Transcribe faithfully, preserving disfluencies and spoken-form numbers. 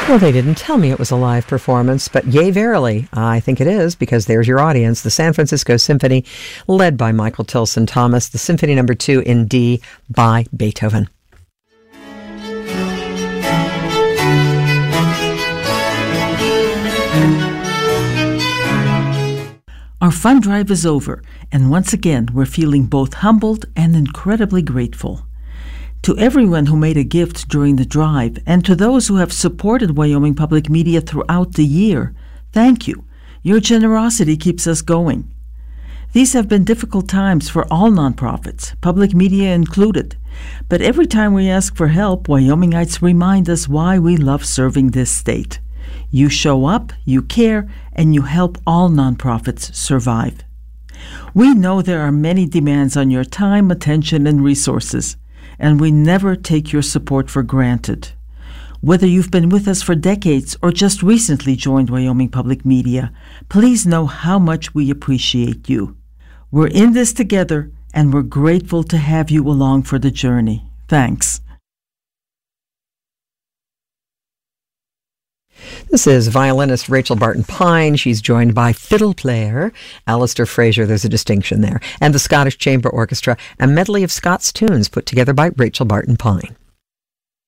Well, they didn't tell me it was a live performance, but yay, verily, I think it is, because there's your audience, the San Francisco Symphony, led by Michael Tilson Thomas, the Symphony Number Two in D by Beethoven. Our fund drive is over, and once again, we're feeling both humbled and incredibly grateful. To everyone who made a gift during the drive, and to those who have supported Wyoming Public Media throughout the year, thank you. Your generosity keeps us going. These have been difficult times for all nonprofits, public media included. But every time we ask for help, Wyomingites remind us why we love serving this state. You show up, you care, and you help all nonprofits survive. We know there are many demands on your time, attention, and resources, and we never take your support for granted. Whether you've been with us for decades or just recently joined Wyoming Public Media, please know how much we appreciate you. We're in this together, and we're grateful to have you along for the journey. Thanks. This is violinist Rachel Barton Pine. She's joined by fiddle player Alistair Fraser. There's a distinction there. And the Scottish Chamber Orchestra, a medley of Scots tunes put together by Rachel Barton Pine.